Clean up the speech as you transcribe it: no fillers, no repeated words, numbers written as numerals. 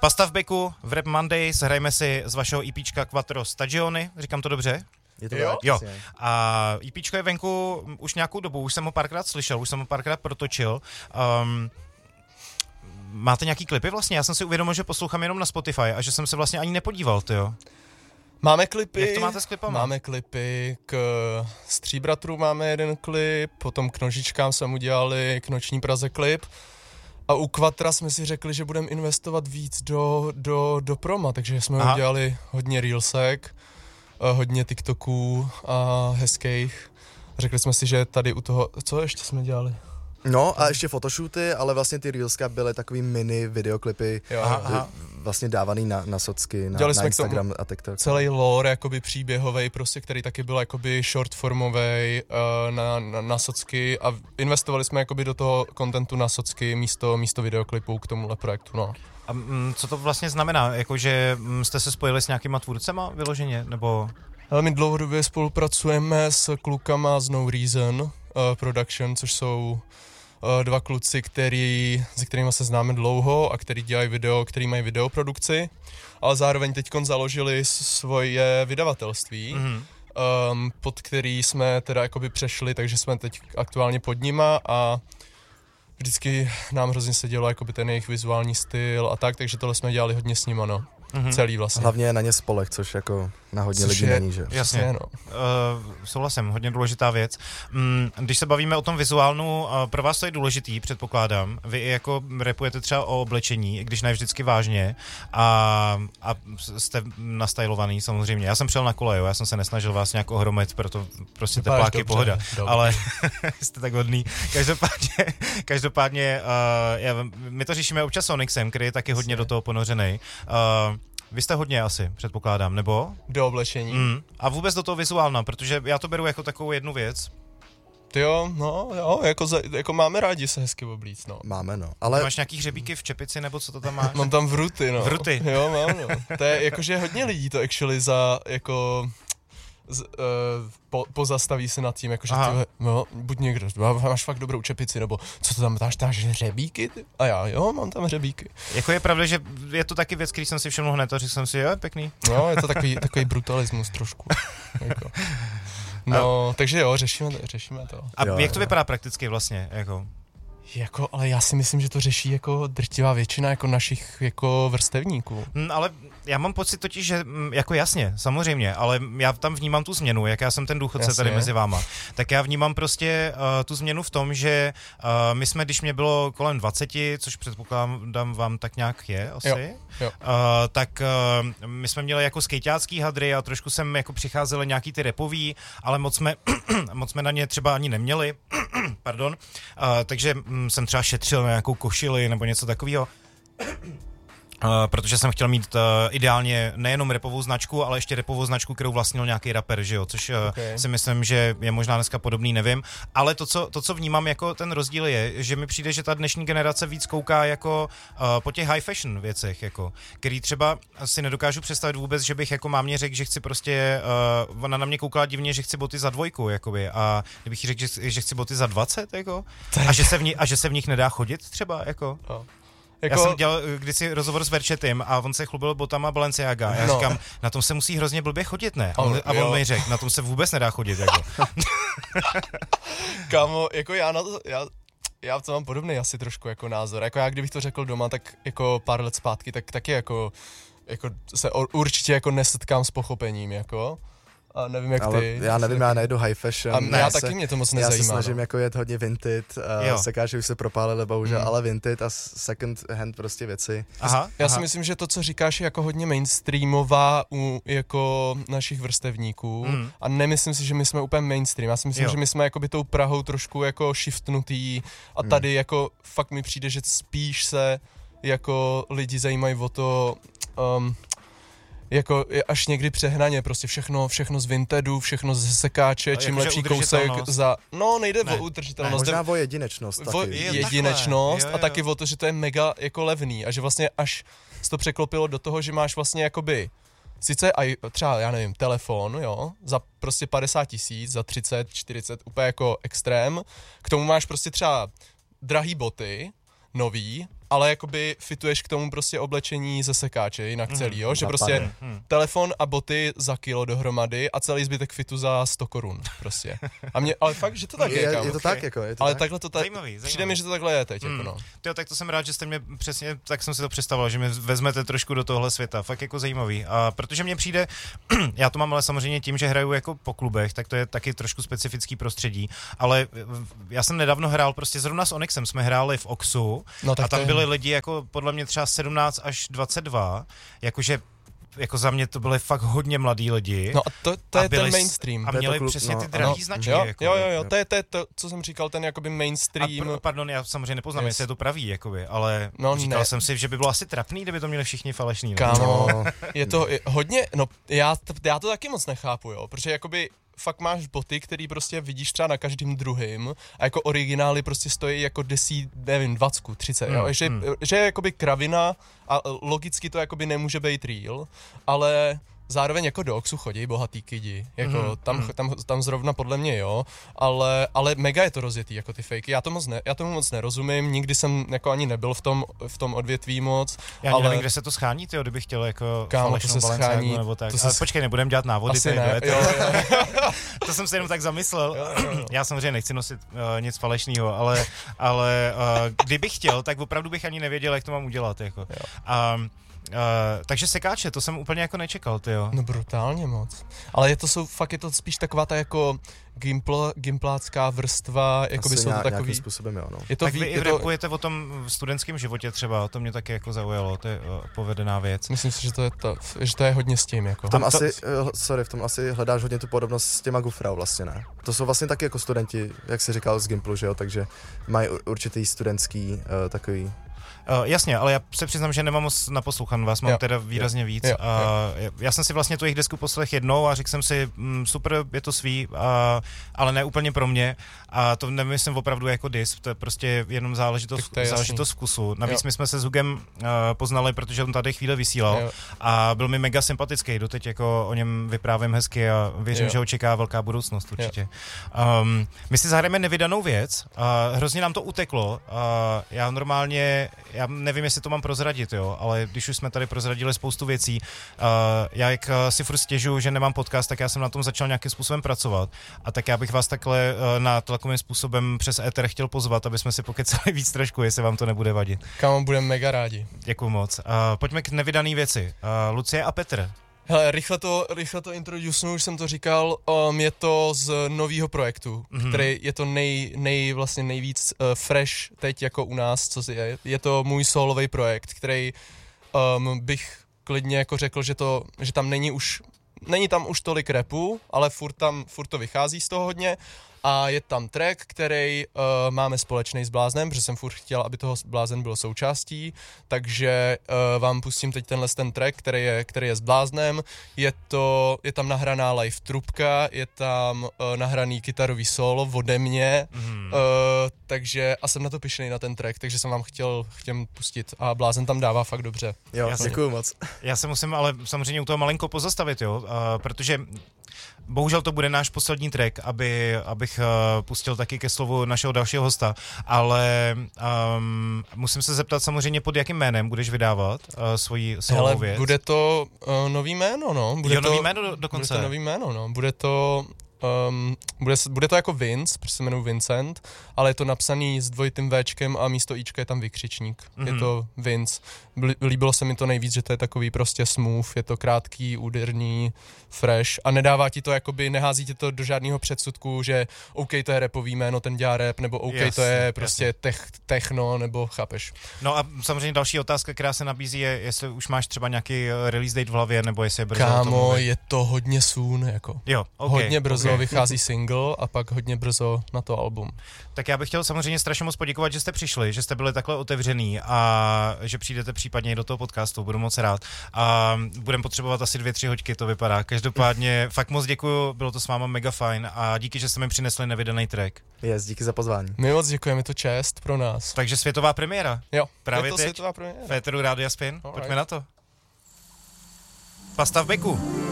Pasta v beku, v Rap Mondays, hrajeme si z vašeho EPčka Quattro Stagioni, říkám to dobře? Je to Jo. A EPčko je venku už nějakou dobu, už jsem ho párkrát slyšel, už jsem ho párkrát protočil. Máte nějaký klipy vlastně? Já jsem si uvědomil, že poslouchám jenom na Spotify a že jsem se vlastně ani nepodíval, tyjo. Máme klipy. Jak to máte s klipama? Máme klipy k Stříbratru máme jeden klip, potom k Nožičkám jsme udělali k Noční Praze klip. A u Quattra jsme si řekli, že budeme investovat víc do proma, takže jsme udělali hodně reelsek, hodně TikToků a hezkých. Řekli jsme si, že tady u toho, co ještě jsme dělali? No a ještě fotoshooty, ale vlastně ty reelska byly takový mini videoklipy, vlastně dávaný na socky, na Instagram a TikTok. Celý lore jakoby příběhovej, prostě, který taky byl jakoby shortformovej na socky a investovali jsme jakoby do toho kontentu na socky místo videoklipů k tomuhle projektu, no. A co to vlastně znamená? Jakože jste se spojili s nějakýma tvůrcema vyloženě, nebo? Ale my dlouhodobě spolupracujeme s klukama z No Reason Production, což jsou dva kluci, se kterými se známe dlouho a který mají videoprodukci, ale zároveň teďkon založili svoje vydavatelství, pod který jsme teda jakoby přešli, takže jsme teď aktuálně pod nima a vždycky nám hrozně se dělo jakoby ten jejich vizuální styl a tak, takže tohle jsme dělali hodně s nima, no. Celý vlastně. Hlavně na ně spolek, což jako na hodně lidí není, že? Jasně, no. Souhlasím, hodně důležitá věc. Když se bavíme o tom vizuálnu, pro vás to je důležitý, předpokládám. Vy i jako rapujete třeba o oblečení, i když ne vždycky vážně a jste nastylovaný samozřejmě. Já jsem přijel na kole, jo, já jsem se nesnažil vás nějak ohromit, proto prostě tepláky, pohoda. Ale jste tak hodný. Každopádně my to řešíme občas s Onyxem, který je taky hodně do toho ponořenej. Vy jste hodně asi, předpokládám, nebo? Do oblečení. A vůbec do toho vizuálna, protože já to beru jako takovou jednu věc. Jako máme rádi se hezky oblíct, no. Máme, no. Ale máš nějaký hřebíky v čepici, nebo co to tam máš? Mám tam vruty, no. Vruty? Jo, mám, no. To je jakože hodně lidí to actually pozastaví se nad tím, jakože buď někdo, máš fakt dobrou čepici, nebo co to tam máš hřebíky? A já, jo, mám tam hřebíky. Jako je pravda, že je to taky věc, který jsem si všiml hned a řekl jsem si, jo, pěkný. No, je to takový brutalismus trošku. Jako. No, takže jo, řešíme to. A jak to vypadá prakticky vlastně, ale já si myslím, že to řeší jako drtivá většina jako našich jako vrstevníků. Ale já mám pocit totiž, že jako jasně, samozřejmě, ale já tam vnímám tu změnu, jak já jsem ten důchodce tady mezi váma. Tak já vnímám prostě tu změnu v tom, že my jsme, když mě bylo kolem 20, což předpokládám vám tak nějak je asi, jo. Tak my jsme měli jako skejťácký hadry a trošku jsem jako přicházeli nějaký ty rapový, ale moc jsme na ně třeba ani neměli, pardon, takže jsem třeba šetřil na nějakou košili nebo něco takového. Protože jsem chtěl mít ideálně nejenom rapovou značku, ale ještě rapovou značku, kterou vlastnil nějaký rapper, že jo, což si myslím, že je možná dneska podobný, nevím, ale to, co vnímám jako ten rozdíl je, že mi přijde, že ta dnešní generace víc kouká jako po těch high fashion věcech, jako, který třeba si nedokážu představit vůbec, že bych jako mámě řekl, že chci prostě, ona na mě koukala divně, že chci boty za 2, jakoby, a kdybych jí řekl, že chci boty za 20, jako, a že se v nich nedá chodit třeba, jako. Já jsem dělal kdysi rozhovor s Verčetym a on se chlubil botama Balenciaga. A já říkám, na tom se musí hrozně blbě chodit, ne? A on mi řekl, na tom se vůbec nedá chodit, jako. Kámo, jako já to mám podobný asi trošku jako názor. Jako já kdybych to řekl doma, tak jako pár let zpátky, tak taky jako se určitě jako nesetkám s pochopením, jako. A nevím, jak ale ty. Já nevím, já nejdu high fashion. A já taky mě to moc nezajímá. Já se snažím jako jet hodně vintage, sekáš, už se propálili, bohužel, ale vintage a second hand prostě věci. Já si myslím, že to, co říkáš, je jako hodně mainstreamová u jako našich vrstevníků a nemyslím si, že my jsme úplně mainstream. Já si myslím, že my jsme jakoby tou Prahou trošku jako shiftnutý a tady jako fakt mi přijde, že spíš se jako lidi zajímají o to, jako až někdy přehnaně, prostě všechno z Vintedu, všechno ze sekáče, čím lepší kousek za... No, nejde o udržitelnost. Možná o jedinečnost taky. Jedinečnost a taky o to, že to je mega jako levný a že vlastně až se to překlopilo do toho, že máš vlastně jakoby sice třeba, já nevím, telefon, jo, za prostě 50 000, za 30, 40, úplně jako extrém. K tomu máš prostě třeba drahý boty, nový, ale jakoby fituješ k tomu prostě oblečení ze sekáče, jinak celý, jo? Že prostě telefon a boty za kilo dohromady a celý zbytek fitu za 100 korun prostě. Ale fakt, že to tak je, je to tak, jako, je to ale tak. takhle to tak, přijde mi, že to takhle je teď, jako no. Tyjo, tak to jsem rád, že jste mě přesně, tak jsem si to představoval, že mě vezmete trošku do tohle světa, fakt jako zajímavý. A protože mně přijde, já to mám ale samozřejmě tím, že hraju jako po klubech, tak to je taky trošku specifický prostředí, ale já jsem nedávno hrál prostě zrovna s Onyxem, jsme hráli v Oxu a tam byli lidi jako podle mě třeba 17 až 22, jakože jako za mě to byly fakt hodně mladí lidi. No a to je ten mainstream. A měli přesně ty drahý značky. Jo, to je to, co jsem říkal, ten jakoby mainstream. Pardon, já samozřejmě nepoznám, jestli je to pravý, jakoby, ale říkal jsem si, že by bylo asi trapný, kdyby to měli všichni falešný. Kámo, je to hodně, no já to taky moc nechápu, jo, protože jakoby fakt máš boty, který prostě vidíš třeba na každým druhým a jako originály prostě stojí jako 10, nevím, 20, 30, jo? Že je jakoby kravina a logicky to jakoby nemůže být real, ale zároveň jako do Oxu chodí bohatý kidi, jako tam zrovna podle mě jo, ale mega je to rozjetý, jako ty fakey, já tomu moc nerozumím, nikdy jsem jako ani nebyl v tom odvětví moc. Já nevím, kde se to schání, tyjo, kdybych chtěl jako falešnou Balenciagu nebo tak. Počkej, nebudem dělat návody. Asi ne, jo. To jsem se jenom tak zamyslel. Jo. Já samozřejmě nechci nosit nic falešného, ale kdybych chtěl, tak opravdu bych ani nevěděl, jak to mám udělat, jako. Takže sekáče, to jsem úplně jako nečekal, tyjo. No brutálně moc. Ale je to spíš taková ta jako gimplácká vrstva, jako by jsou to takový... Nějakým způsobem, jo, no. Tak vy i rapujete o tom studentském životě třeba, to mě taky jako zaujalo, to je povedená věc. Myslím si, že to je hodně s tím, jako. V tom asi hledáš hodně tu podobnost s těma Gufrau vlastně, ne? To jsou vlastně taky jako studenti, jak jsi říkal, z Gimplu, že jo, takže mají určitý studentský takový... Jasně, ale já se přiznám, že nemám moc naposlouchan, vás mám teda výrazně víc. Já jsem si vlastně tu jejich desku poslech jednou a řekl jsem si, super, je to svý, ale ne úplně pro mě. A to nemyslím opravdu jako diss, to je prostě jenom záležitost vkusu. Navíc my jsme se s Hugem poznali, protože on tady chvíli vysílal a byl mi mega sympatický, doteď jako o něm vyprávím hezky a věřím, že ho čeká velká budoucnost určitě. My si zahrajeme nevydanou věc, hrozně nám to uteklo. Já nevím, jestli to mám prozradit, jo, ale když už jsme tady prozradili spoustu věcí, já jak si furt stěžuju, že nemám podcast, tak já jsem na tom začal nějakým způsobem pracovat. A tak já bych vás takhle na tlakovým způsobem přes éter chtěl pozvat, aby jsme si pokecali víc trošku, jestli vám to nebude vadit. Kámo, budeme mega rádi. Děkuju moc. Pojďme k nevydaný věci. Lucie a Petr. Hele, rychle to introducnu, už jsem to říkal, je to z novýho projektu, který je to vlastně nejvíc fresh teď jako u nás, co je to můj solový projekt, který bych klidně jako řekl, že tam není tam už tolik rapu, ale furt to vychází z toho hodně. A je tam track, který máme společný s Bláznem, protože jsem furt chtěl, aby toho Blázen byl součástí, takže vám pustím teď ten track, který je s Bláznem. Je tam nahraná live trubka, je tam nahraný kytarový solo ode mě, takže a jsem na to pyšnej na ten track, takže jsem vám chtěl pustit a Blázen tam dává fakt dobře. Jo, děkuju moc. Já se musím ale samozřejmě u toho malinko pozastavit, jo, protože bohužel to bude náš poslední track, abych pustil taky ke slovu našeho dalšího hosta, ale musím se zeptat samozřejmě, pod jakým jménem budeš vydávat svoji solovou věc. Bude to nový jméno, no. Nový jméno dokonce. Bude to nový jméno, no. Bude to jako Vince, protože se jmenuji Vincent, ale je to napsaný s dvojitým Včkem a místo Ička je tam vykřičník. Je to Vince. Líbilo se mi to nejvíc, že to je takový prostě smooth, je to krátký, úderný, fresh a nedává ti to jakoby, nehází ti to do žádného předsudku, že OK, to je rapový jméno, ten dělá rap, nebo OK, to je prostě techno, nebo chápeš. No a samozřejmě další otázka, která se nabízí, je, jestli už máš třeba nějaký release date v hlavě, nebo jestli je brzo. Kámo, je to hodně soon, jako. Jo, okay, hodně brzo vychází single a pak hodně brzo na to album. Tak já bych chtěl samozřejmě strašně moc poděkovat, že jste přišli, že jste byli takhle otevřený a že přijdete případně do toho podcastu, budu moc rád. A budeme potřebovat asi 2-3 hoďky, to vypadá. Každopádně fakt moc děkuju, bylo to s váma mega fajn a díky, že jste mi přinesli nevydaný track. Díky za pozvání. My moc děkujeme, je to čest pro nás. Takže světová premiéra. Jo, právě je to teď. světová premiéra. Féteru Rádia Spin, pojďme na to. Pasta v beku.